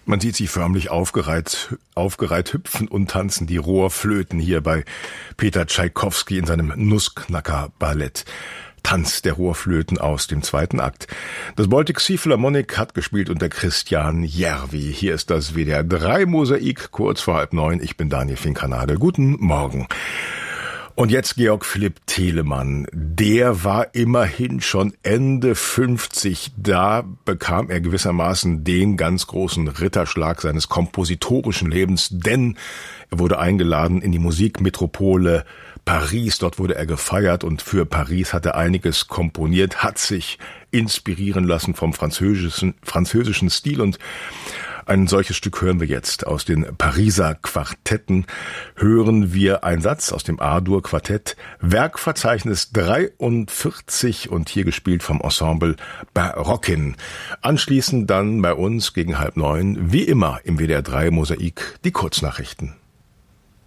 Man sieht sie förmlich aufgereiht hüpfen und tanzen, die Rohrflöten hier bei Peter Tschaikowski in seinem Nussknacker-Ballett. Tanz der Rohrflöten aus dem zweiten Akt. Das Baltic Sea Philharmonic hat gespielt unter Christian Järvi. Hier ist das WDR 3 Mosaik, kurz vor 8:30. Ich bin Daniel Finkernagel. Guten Morgen. Und jetzt Georg Philipp Telemann. Der war immerhin schon Ende 50. Da bekam er gewissermaßen den ganz großen Ritterschlag seines kompositorischen Lebens, denn er wurde eingeladen in die Musikmetropole Paris. Dort wurde er gefeiert und für Paris hat er einiges komponiert, hat sich inspirieren lassen vom französischen Stil, und ein solches Stück hören wir jetzt. Aus den Pariser Quartetten hören wir einen Satz aus dem A-Dur-Quartett, Werkverzeichnis 43, und hier gespielt vom Ensemble Barockin. Anschließend dann bei uns gegen 8:30, wie immer im WDR 3 Mosaik, die Kurznachrichten.